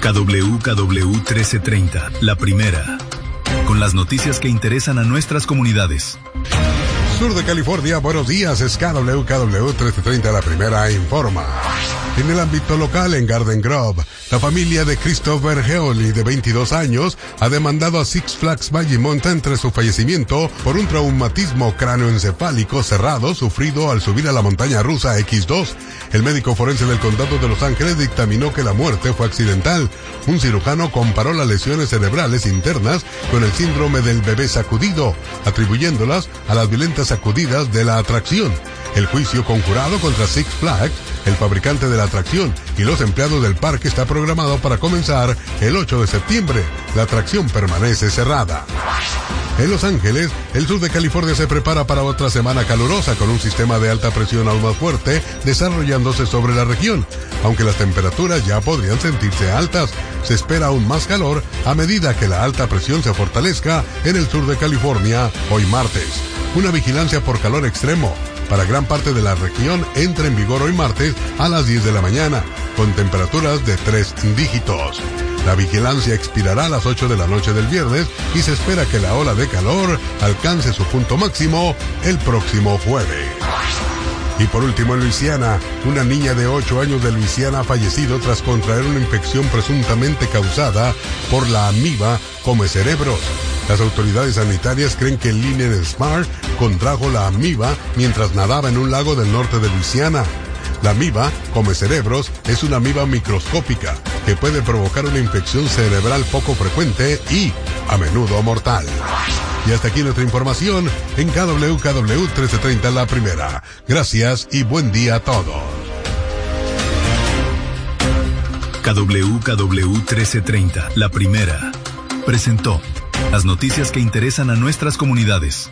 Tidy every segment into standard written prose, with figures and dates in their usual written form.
KWKW 1330, la primera. Con las noticias que interesan a nuestras comunidades. Sur de California, buenos días, es KWKW 1330, la primera informa. En el ámbito local, en Garden Grove, la familia de Christopher Heoli, de 22 años, ha demandado a Six Flags Magic Mountain tras su fallecimiento por un traumatismo cráneoencefálico cerrado sufrido al subir a la montaña rusa X2. El médico forense del condado de Los Ángeles dictaminó que la muerte fue accidental. Un cirujano comparó las lesiones cerebrales internas con el síndrome del bebé sacudido, atribuyéndolas a las violentas sacudidas de la atracción. El juicio conjurado contra Six Flags, el fabricante de la atracción, y los empleados del parque está programado para comenzar el 8 de septiembre. La atracción permanece cerrada. En Los Ángeles, el sur de California se prepara para otra semana calurosa con un sistema de alta presión aún más fuerte desarrollándose sobre la región. Aunque las temperaturas ya podrían sentirse altas, se espera aún más calor a medida que la alta presión se fortalezca en el sur de California hoy martes. Una vigilancia por calor extremo para gran parte de la región entra en vigor hoy martes a las 10 de la mañana, con temperaturas de 3 dígitos. La vigilancia expirará a las 8 de la noche del viernes y se espera que la ola de calor alcance su punto máximo el próximo jueves. Y por último, en Luisiana, una niña de 8 años de Luisiana ha fallecido tras contraer una infección presuntamente causada por la amiba comecerebros. Las autoridades sanitarias creen que Lynn Smart contrajo la amiba mientras nadaba en un lago del norte de Luisiana. La amiba comecerebros es una amiba microscópica que puede provocar una infección cerebral poco frecuente y a menudo mortal. Y hasta aquí nuestra información en KWKW 1330, la primera. Gracias y buen día a todos. KWKW 1330, la primera, presentó las noticias que interesan a nuestras comunidades.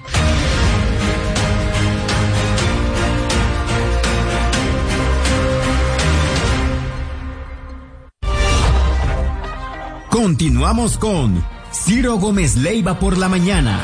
Continuamos con Ciro Gómez Leiva por la mañana.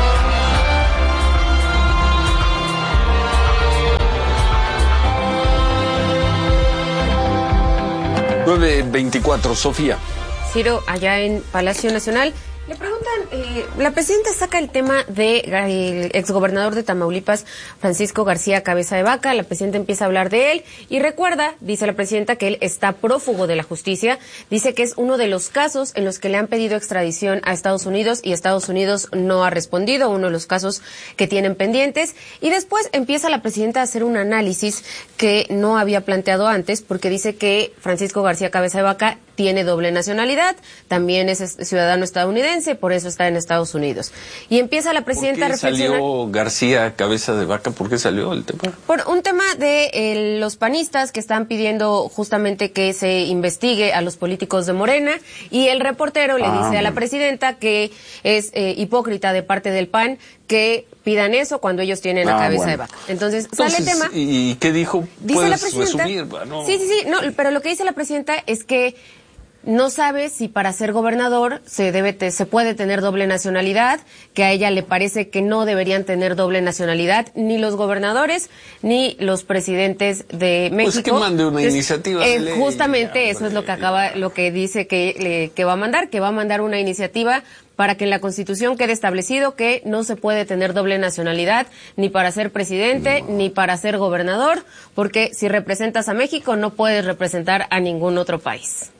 9:24, Sofía. Ciro, allá en Palacio Nacional, le preguntan, la presidenta saca el tema del exgobernador de Tamaulipas, Francisco García Cabeza de Vaca. La presidenta empieza a hablar de él y recuerda, dice la presidenta, que él está prófugo de la justicia. Dice que es uno de los casos en los que le han pedido extradición a Estados Unidos y Estados Unidos no ha respondido, uno de los casos que tienen pendientes. Y después empieza la presidenta a hacer un análisis que no había planteado antes, porque dice que Francisco García Cabeza de Vaca tiene doble nacionalidad, también es ciudadano estadounidense, por eso está en Estados Unidos. Y empieza la presidenta a reflexionar. ¿Por qué salió García Cabeza de Vaca? ¿Por qué salió el tema? Por un tema de los panistas que están pidiendo justamente que se investigue a los políticos de Morena, y el reportero le dice a la presidenta que es hipócrita de parte del PAN que pidan eso cuando ellos tienen a Cabeza de Vaca. Entonces sale el tema. ¿Y qué dijo? Dice la ¿Puedes presidenta, resumir? Bueno. Sí, no, pero lo que dice la presidenta es que no sabe si para ser gobernador se puede tener doble nacionalidad, que a ella le parece que no deberían tener doble nacionalidad ni los gobernadores ni los presidentes de México. Pues que mande una iniciativa de ley. Justamente eso es lo que dice que va a mandar una iniciativa para que en la Constitución quede establecido que no se puede tener doble nacionalidad ni para ser presidente ni para ser gobernador, porque si representas a México no puedes representar a ningún otro país.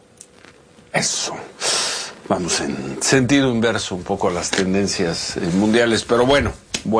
Eso. Vamos en sentido inverso un poco a las tendencias mundiales, pero bueno.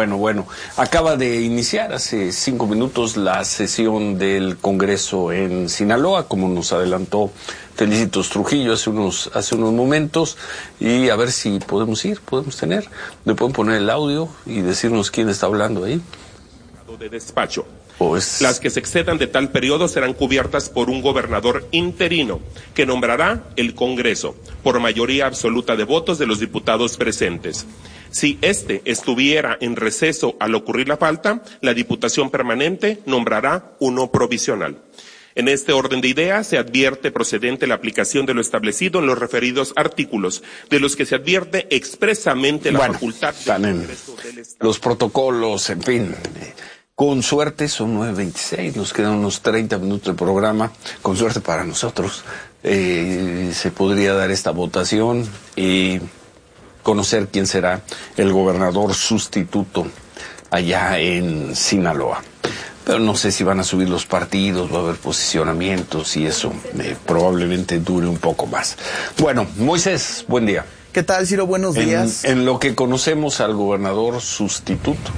Acaba de iniciar hace 5 minutos la sesión del Congreso en Sinaloa, como nos adelantó Felicitos Trujillo hace unos momentos, y a ver si podemos tener, le pueden poner el audio y decirnos quién está hablando ahí. De despacho. Las que se excedan de tal periodo serán cubiertas por un gobernador interino que nombrará el Congreso por mayoría absoluta de votos de los diputados presentes. Si éste estuviera en receso al ocurrir la falta, la Diputación Permanente nombrará uno provisional. En este orden de ideas se advierte procedente la aplicación de lo establecido en los referidos artículos, de los que se advierte expresamente la facultad del Congreso del Estado. Los protocolos, en fin. Con suerte son 9:26, nos quedan unos 30 minutos de programa, con suerte para nosotros, se podría dar esta votación y conocer quién será el gobernador sustituto allá en Sinaloa. Pero no sé si van a subir los partidos, va a haber posicionamientos y eso probablemente dure un poco más. Bueno, Moisés, buen día. ¿Qué tal, Ciro? Buenos días. En lo que conocemos al gobernador sustituto.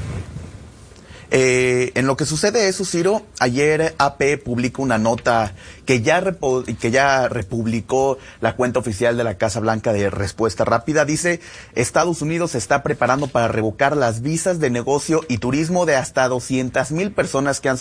En lo que sucede eso, Ciro, ayer AP publicó una nota que ya republicó la cuenta oficial de la Casa Blanca de Respuesta Rápida. Dice, Estados Unidos se está preparando para revocar las visas de negocio y turismo de hasta 200,000 personas que han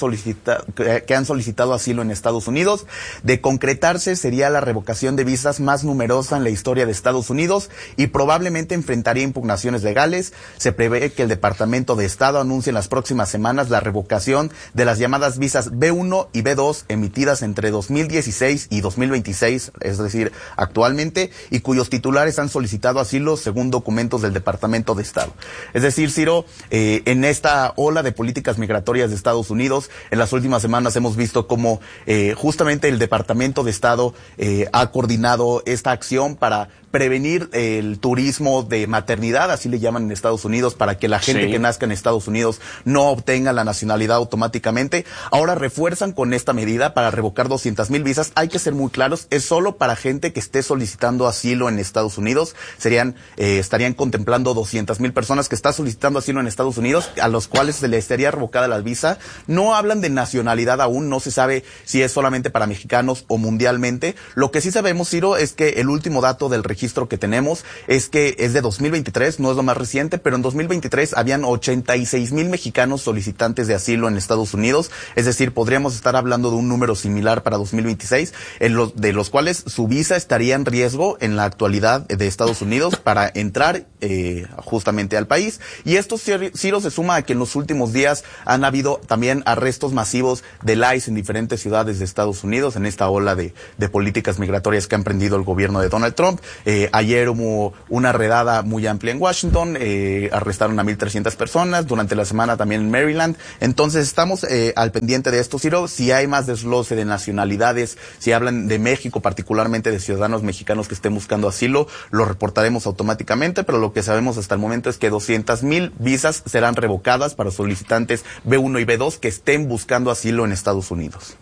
solicitado asilo en Estados Unidos. De concretarse, sería la revocación de visas más numerosa en la historia de Estados Unidos y probablemente enfrentaría impugnaciones legales. Se prevé que el Departamento de Estado anuncie en las próximas semanas la revocación de las llamadas visas B1 y B2 emitidas entre 2016 y 2026, es decir, actualmente, y cuyos titulares han solicitado asilo según documentos del Departamento de Estado. Es decir, Ciro, en esta ola de políticas migratorias de Estados Unidos, en las últimas semanas hemos visto cómo justamente el Departamento de Estado ha coordinado esta acción para prevenir el turismo de maternidad, así le llaman en Estados Unidos, para que la gente que nazca en Estados Unidos no obtenga la nacionalidad automáticamente. Ahora refuerzan con esta medida para revocar 200,000 visas. Hay que ser muy claros, es solo para gente que esté solicitando asilo en Estados Unidos. Estarían contemplando 200,000 personas que están solicitando asilo en Estados Unidos, a los cuales se les estaría revocada la visa. No hablan de nacionalidad aún, no se sabe si es solamente para mexicanos o mundialmente. Lo que sí sabemos, Ciro, es que el último dato del registro que tenemos es que es de 2023, no es lo más reciente, pero en 2023 habían 86,000 mexicanos solicitantes de asilo en Estados Unidos, es decir, podríamos estar hablando de un número similar para 2026, de los cuales su visa estaría en riesgo en la actualidad de Estados Unidos para entrar justamente al país. Y esto, Ciro, se suma a que en los últimos días han habido también arrestos masivos del ICE en diferentes ciudades de Estados Unidos, en esta ola de políticas migratorias que ha emprendido el gobierno de Donald Trump. Ayer hubo una redada muy amplia en Washington, arrestaron a 1,300 personas, durante la semana también en Maryland. Entonces estamos al pendiente de esto, Ciro. Si hay más desglose de nacionalidades, si hablan de México, particularmente de ciudadanos mexicanos que estén buscando asilo, lo reportaremos automáticamente, pero lo que sabemos hasta el momento es que 200,000 visas serán revocadas para solicitantes B1 y B2 que estén buscando asilo en Estados Unidos.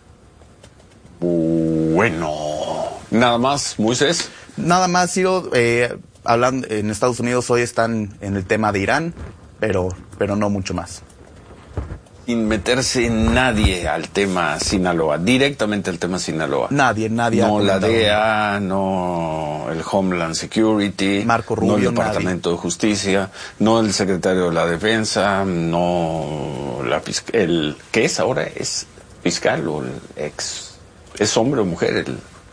Bueno, nada más, Moisés. Nada más, Ciro, hablando en Estados Unidos hoy están en el tema de Irán, pero no mucho más. Sin meterse nadie al tema Sinaloa, directamente al tema Sinaloa. Nadie. No la DEA, no el Homeland Security, Marco Rubio, no el Departamento de Justicia, no el Secretario de la Defensa, no el ¿qué es ahora? ¿Es fiscal o el ex? ¿Es hombre o mujer?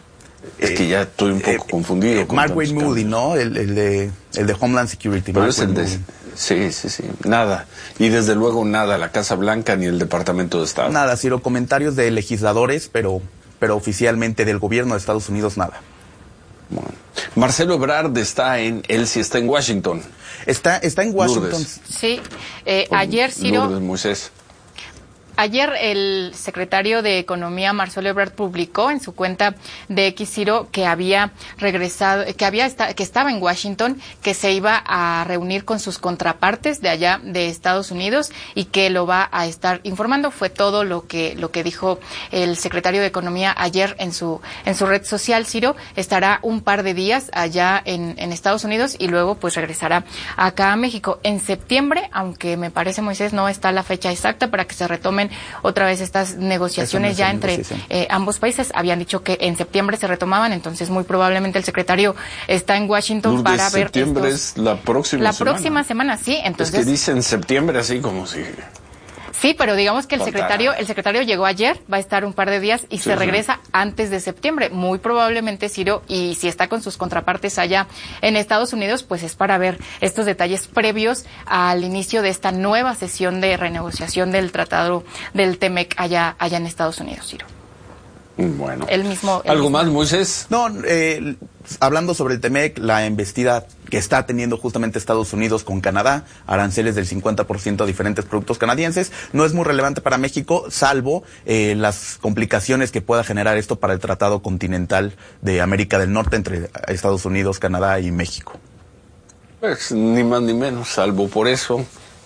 Es que ya estoy un poco confundido. Mark Wayne Moody, ¿no? El de Homeland Security. Pero es el de... Sí, nada. Y desde luego nada, la Casa Blanca ni el Departamento de Estado. Nada, Ciro, comentarios de legisladores, pero oficialmente del gobierno de Estados Unidos nada. Bueno. Marcelo Ebrard él sí está en Washington. Está en Washington. Lourdes. Sí, ayer, Ciro... Lourdes, Moisés. Ayer el secretario de Economía, Marcelo Ebrard, publicó en su cuenta de X, Ciro, que había regresado, que estaba en Washington, que se iba a reunir con sus contrapartes de allá de Estados Unidos y que lo va a estar informando. Fue todo lo que dijo el secretario de Economía ayer en su red social, Ciro. Estará un par de días allá en Estados Unidos y luego pues regresará acá a México. En septiembre, aunque me parece, Moisés, no está la fecha exacta para que se retomen otra vez estas negociaciones ya entre ambos países. Habían dicho que en septiembre se retomaban, entonces muy probablemente el secretario está en Washington Lourdes, para ver septiembre es la próxima semana. La próxima semana, sí. Entonces, es que dicen septiembre así como si... Sí, pero digamos que el secretario llegó ayer, va a estar un par de días y se regresa antes de septiembre. Muy probablemente, Ciro, y si está con sus contrapartes allá en Estados Unidos, pues es para ver estos detalles previos al inicio de esta nueva sesión de renegociación del tratado del TEMEC allá en Estados Unidos, Ciro. Bueno. ¿Algo más, Moisés? No, hablando sobre el TEMEC, la embestida que está teniendo justamente Estados Unidos con Canadá, aranceles del 50% a diferentes productos canadienses, no es muy relevante para México, salvo las complicaciones que pueda generar esto para el Tratado Continental de América del Norte entre Estados Unidos, Canadá y México. Pues ni más ni menos, salvo por eso,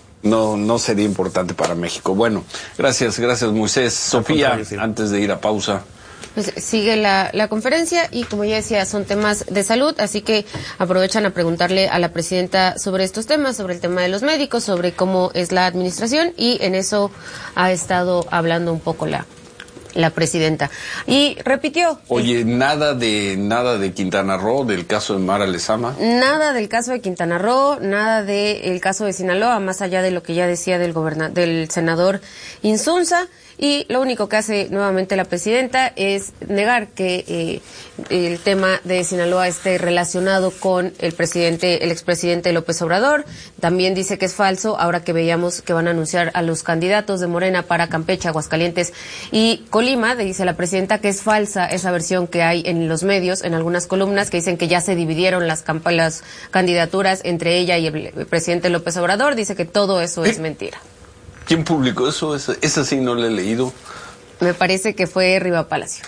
no sería importante para México. Bueno, gracias Moisés. Sofía, antes de ir a pausa. Pues sigue la conferencia y, como ya decía, son temas de salud, así que aprovechan a preguntarle a la presidenta sobre estos temas, sobre el tema de los médicos, sobre cómo es la administración, y en eso ha estado hablando un poco la presidenta. Y repitió. Oye, nada de Quintana Roo, del caso de Mara Lezama. Nada del caso de Quintana Roo, nada del caso de Sinaloa, más allá de lo que ya decía del senador Insunza. Y lo único que hace nuevamente la presidenta es negar que el tema de Sinaloa esté relacionado con el expresidente López Obrador. También dice que es falso, ahora que veíamos que van a anunciar a los candidatos de Morena para Campeche, Aguascalientes y Colima. Dice la presidenta que es falsa esa versión que hay en los medios, en algunas columnas, que dicen que ya se dividieron las candidaturas entre ella y el presidente López Obrador. Dice que todo eso es mentira. ¿Quién publicó eso? Esa sí no la he leído. Me parece que fue Riva Palacio.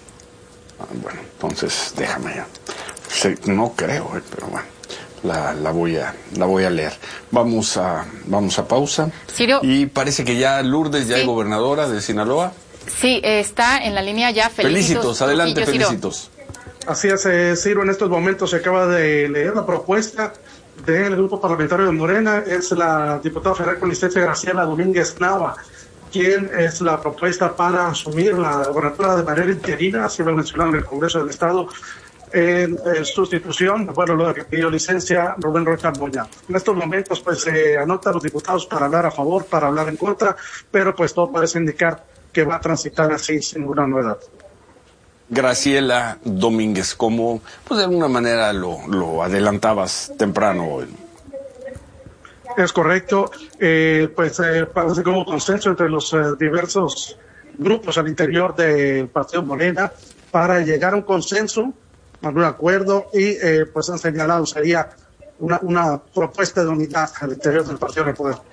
Bueno, entonces déjame ya. Sí, no creo, pero bueno, la voy a leer. Vamos a pausa. Sirio. Y parece que ya Lourdes ya es gobernadora de Sinaloa. Sí, está en la línea ya. Felicitos, adelante, Felicitos. Así es, Ciro, en estos momentos se acaba de leer la propuesta del grupo parlamentario de Morena. Es la diputada federal con licencia Graciela Domínguez Nava, quien es la propuesta para asumir la gobernatura de manera interina, así lo mencionaron en el Congreso del Estado, en sustitución, luego que pidió licencia Rubén Rocha Moya. En estos momentos, pues, se anotan los diputados para hablar a favor, para hablar en contra, pero pues todo parece indicar que va a transitar así, sin ninguna novedad. Graciela Domínguez, como pues de alguna manera lo adelantabas temprano hoy. Es correcto, parece como consenso entre los diversos grupos al interior del Partido Morena para llegar a un consenso, a un acuerdo, y pues han señalado sería una propuesta de unidad al interior del Partido del Poder.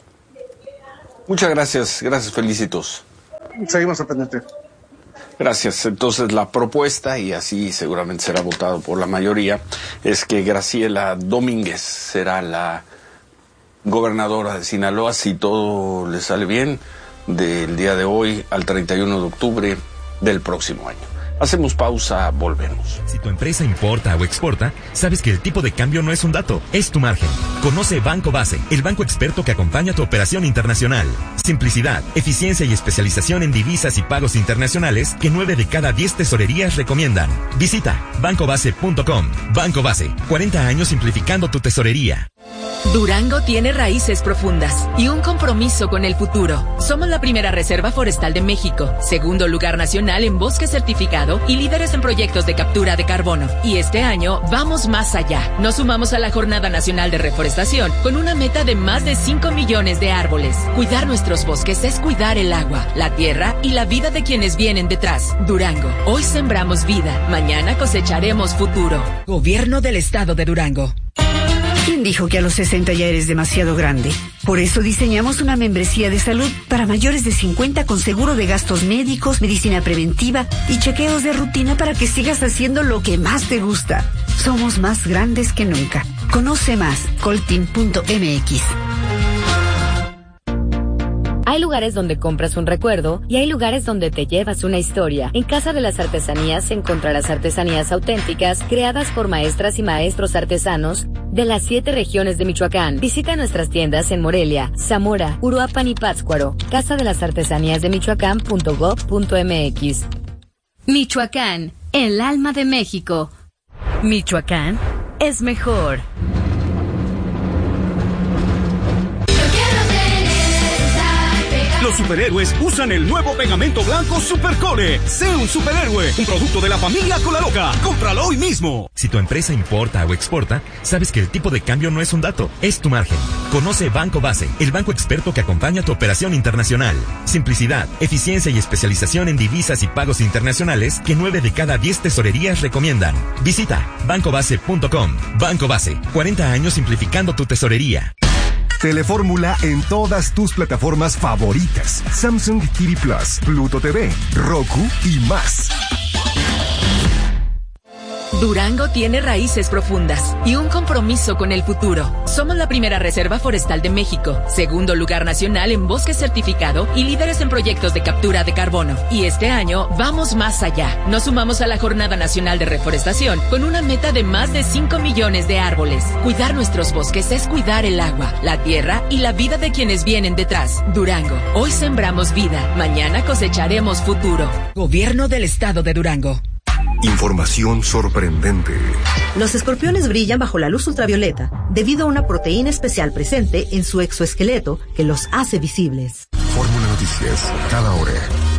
Muchas gracias, Felicitos. Seguimos al pendiente. Gracias. Entonces la propuesta, y así seguramente será votado por la mayoría, es que Graciela Domínguez será la gobernadora de Sinaloa, si todo le sale bien, del día de hoy al 31 de octubre del próximo año. Hacemos pausa, volvemos. Si tu empresa importa o exporta, sabes que el tipo de cambio no es un dato, es tu margen. Conoce Banco Base, el banco experto que acompaña tu operación internacional. Simplicidad, eficiencia y especialización en divisas y pagos internacionales que 9 de cada 10 tesorerías recomiendan. Visita bancobase.com. Banco Base, 40 años simplificando tu tesorería. Durango tiene raíces profundas y un compromiso con el futuro. Somos la primera reserva forestal de México, segundo lugar nacional en bosque certificado y líderes en proyectos de captura de carbono. Y este año vamos más allá. Nos sumamos a la Jornada Nacional de Reforestación con una meta de más de 5 millones de árboles. Cuidar nuestros bosques es cuidar el agua, la tierra y la vida de quienes vienen detrás. Durango, hoy sembramos vida, mañana cosecharemos futuro. Gobierno del Estado de Durango. ¿Quién dijo que a los 60 ya eres demasiado grande? Por eso diseñamos una membresía de salud para mayores de 50 con seguro de gastos médicos, medicina preventiva y chequeos de rutina para que sigas haciendo lo que más te gusta. Somos más grandes que nunca. Conoce más, coltin.mx. Hay lugares donde compras un recuerdo y hay lugares donde te llevas una historia. En Casa de las Artesanías encontrarás artesanías auténticas creadas por maestras y maestros artesanos de las 7 regiones de Michoacán. Visita nuestras tiendas en Morelia, Zamora, Uruapan y Pátzcuaro. Casa de las Artesanías de Michoacán.gov.mx. Michoacán, el alma de México. Michoacán es mejor. Los superhéroes usan el nuevo pegamento blanco Supercore. Sé un superhéroe, un producto de la familia Colaloca. Cómpralo hoy mismo. Si tu empresa importa o exporta, sabes que el tipo de cambio no es un dato, es tu margen. Conoce Banco Base, el banco experto que acompaña tu operación internacional. Simplicidad, eficiencia y especialización en divisas y pagos internacionales que 9 de cada 10 tesorerías recomiendan. Visita bancobase.com. Banco Base, 40 años simplificando tu tesorería. Telefórmula en todas tus plataformas favoritas. Samsung TV Plus, Pluto TV, Roku y más. Durango tiene raíces profundas y un compromiso con el futuro. Somos la primera reserva forestal de México, segundo lugar nacional en bosque certificado y líderes en proyectos de captura de carbono. Y este año vamos más allá. Nos sumamos a la Jornada Nacional de Reforestación con una meta de más de 5 millones de árboles. Cuidar nuestros bosques es cuidar el agua, la tierra y la vida de quienes vienen detrás. Durango, hoy sembramos vida, mañana cosecharemos futuro. Gobierno del Estado de Durango. Información sorprendente. Los escorpiones brillan bajo la luz ultravioleta debido a una proteína especial presente en su exoesqueleto que los hace visibles. Fórmula Noticias, cada hora.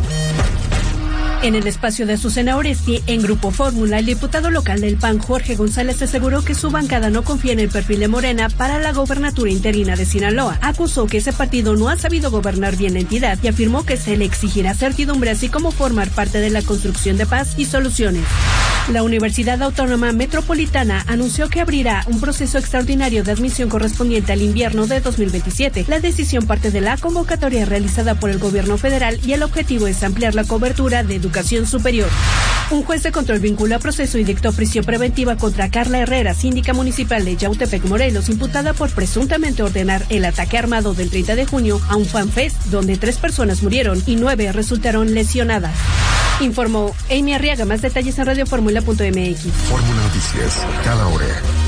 En el espacio de Azucena Oresti, en Grupo Fórmula, el diputado local del PAN, Jorge González, aseguró que su bancada no confía en el perfil de Morena para la gobernatura interina de Sinaloa. Acusó que ese partido no ha sabido gobernar bien la entidad y afirmó que se le exigirá certidumbre así como formar parte de la construcción de paz y soluciones. La Universidad Autónoma Metropolitana anunció que abrirá un proceso extraordinario de admisión correspondiente al invierno de 2027. La decisión parte de la convocatoria realizada por el gobierno federal y el objetivo es ampliar la cobertura de educación superior. Un juez de control vinculó a proceso y dictó prisión preventiva contra Carla Herrera, síndica municipal de Yautepec, Morelos, imputada por presuntamente ordenar el ataque armado del 30 de junio a un fanfest donde 3 personas murieron y 9 resultaron lesionadas. Informó Amy Arriaga. Más detalles en radioformula.mx. Fórmula Noticias, cada hora.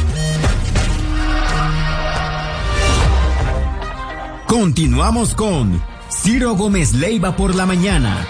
Continuamos con Ciro Gómez Leiva por la mañana.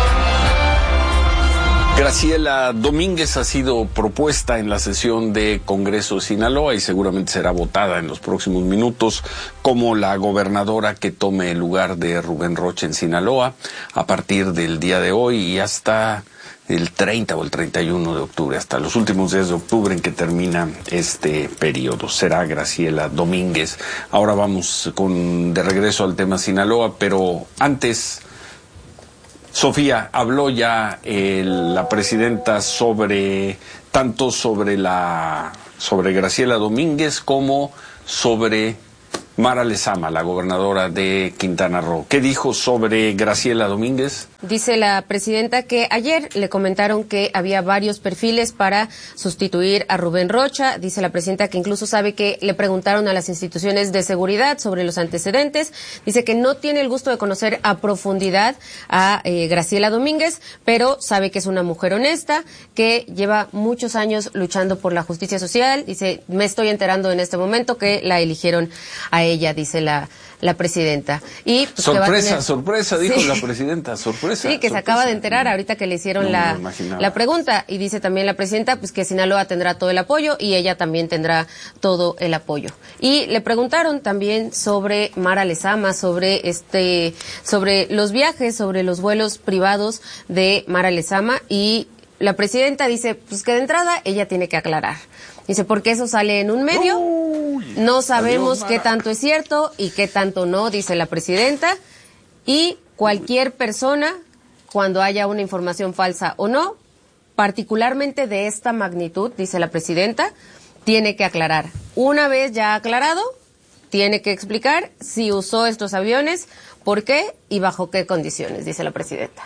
Graciela Domínguez ha sido propuesta en la sesión de Congreso de Sinaloa y seguramente será votada en los próximos minutos como la gobernadora que tome el lugar de Rubén Rocha en Sinaloa a partir del día de hoy y hasta el 30 o el 31 de octubre, hasta los últimos días de octubre en que termina este periodo. Será Graciela Domínguez. Ahora vamos de regreso al tema Sinaloa, pero antes... Sofía, habló ya la presidenta tanto sobre Graciela Domínguez como sobre Mara Lezama, la gobernadora de Quintana Roo. ¿Qué dijo sobre Graciela Domínguez? Dice la presidenta que ayer le comentaron que había varios perfiles para sustituir a Rubén Rocha. Dice la presidenta que incluso sabe que le preguntaron a las instituciones de seguridad sobre los antecedentes. Dice que no tiene el gusto de conocer a profundidad a Graciela Domínguez, pero sabe que es una mujer honesta, que lleva muchos años luchando por la justicia social. Dice, me estoy enterando en este momento que la eligieron a ella, dice la presidenta. Y pues, sorpresa, dijo la presidenta, sorpresa. Sí, que se acaba de enterar ahorita que le hicieron la pregunta. Y dice también la presidenta pues que Sinaloa tendrá todo el apoyo y ella también tendrá todo el apoyo. Y le preguntaron también sobre Mara Lezama, sobre los viajes, sobre los vuelos privados de Mara Lezama, y la presidenta dice pues que de entrada ella tiene que aclarar. Dice, porque eso sale en un medio, no sabemos qué tanto es cierto y qué tanto no, dice la presidenta, y cualquier persona, cuando haya una información falsa o no, particularmente de esta magnitud, dice la presidenta, tiene que aclarar. Una vez ya aclarado, tiene que explicar si usó estos aviones, por qué y bajo qué condiciones, dice la presidenta.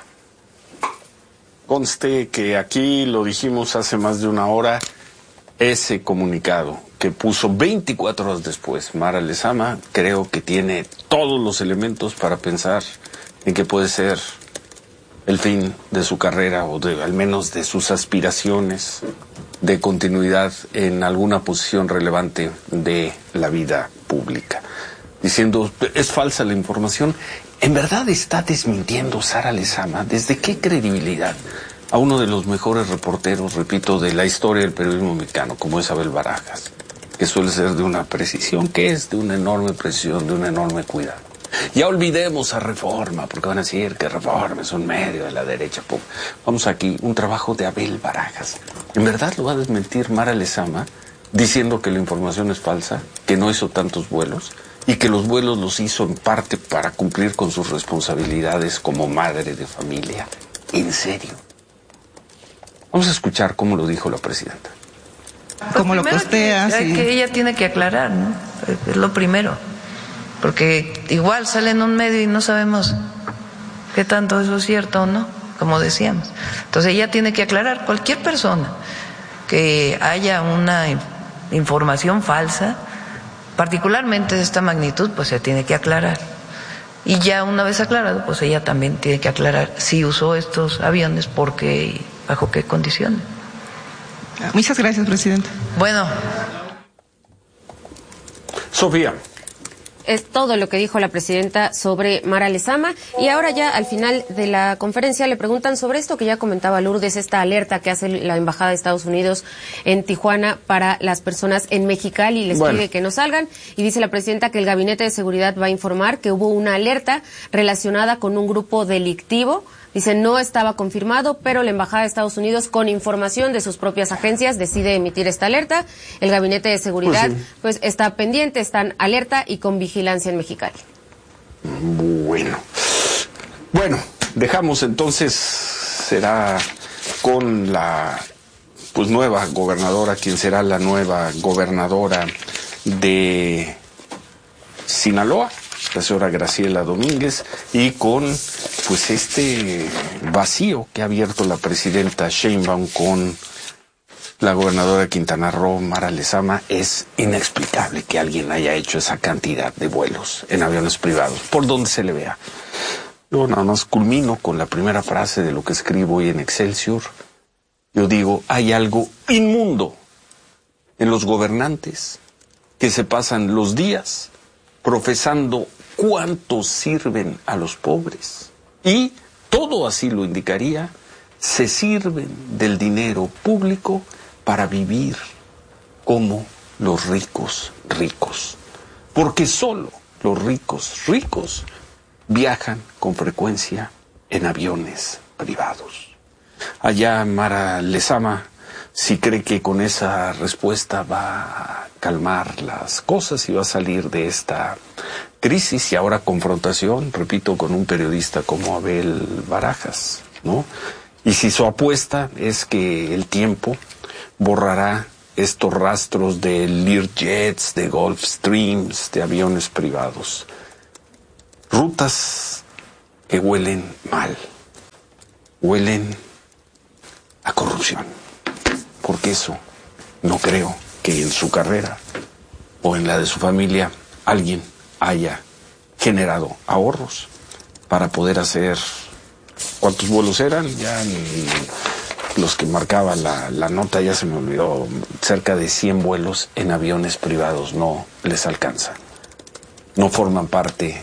Conste que aquí lo dijimos hace más de una hora. Ese comunicado que puso 24 horas después Mara Lezama, creo que tiene todos los elementos para pensar en que puede ser el fin de su carrera o al menos de sus aspiraciones de continuidad en alguna posición relevante de la vida pública. Diciendo, es falsa la información. ¿En verdad está desmintiendo Sara Lezama? ¿Desde qué credibilidad? A uno de los mejores reporteros, repito, de la historia del periodismo mexicano, como es Abel Barajas, que suele ser de una precisión, que es de una enorme precisión, de un enorme cuidado. Ya olvidemos a Reforma, porque van a decir que Reforma es un medio de la derecha. Vamos aquí, un trabajo de Abel Barajas. ¿En verdad lo va a desmentir Mara Lezama diciendo que la información es falsa, que no hizo tantos vuelos y que los vuelos los hizo en parte para cumplir con sus responsabilidades como madre de familia? ¿En serio? Vamos a escuchar cómo lo dijo la presidenta. Como lo posteas. Que ella tiene que aclarar, ¿no? Es lo primero. Porque igual sale en un medio y no sabemos qué tanto eso es cierto o no, como decíamos. Entonces ella tiene que aclarar. Cualquier persona que haya una información falsa, particularmente de esta magnitud, pues se tiene que aclarar. Y ya una vez aclarado, pues ella también tiene que aclarar si usó estos aviones, por qué y bajo qué condiciones. Muchas gracias, presidente. Bueno. Sofía. Es todo lo que dijo la presidenta sobre Mara Lezama. Y ahora ya al final de la conferencia le preguntan sobre esto que ya comentaba Lourdes, esta alerta que hace la Embajada de Estados Unidos en Tijuana para las personas en Mexicali. Les pide que no salgan. Y dice la presidenta que el Gabinete de Seguridad va a informar que hubo una alerta relacionada con un grupo delictivo. Dice, no estaba confirmado, pero la Embajada de Estados Unidos, con información de sus propias agencias, decide emitir esta alerta. El Gabinete de Seguridad, pues está pendiente, están alerta y con vigilancia en Mexicali. Bueno, dejamos entonces, será con la nueva gobernadora, quien será la nueva gobernadora de Sinaloa, la señora Graciela Domínguez, y con este vacío que ha abierto la presidenta Sheinbaum con la gobernadora de Quintana Roo, Mara Lezama. Es inexplicable que alguien haya hecho esa cantidad de vuelos en aviones privados, por donde se le vea. Yo nada más culmino con la primera frase de lo que escribo hoy en Excelsior. Yo digo, hay algo inmundo en los gobernantes que se pasan los días profesando cuánto sirven a los pobres. Y todo así lo indicaría, se sirven del dinero público para vivir como los ricos ricos. Porque solo los ricos ricos viajan con frecuencia en aviones privados. Allá Mara Lezama, si cree que con esa respuesta va a calmar las cosas y va a salir de esta crisis y ahora confrontación, repito, con un periodista como Abel Barajas, ¿no? Y si su apuesta es que el tiempo borrará estos rastros de Learjets, de Gulfstreams, de aviones privados. Rutas que huelen mal, huelen a corrupción. Porque eso no creo que en su carrera o en la de su familia alguien haya generado ahorros para poder hacer, ¿cuántos vuelos eran? Ya los que marcaba la nota, ya se me olvidó, cerca de 100 vuelos en aviones privados no les alcanza. No forman parte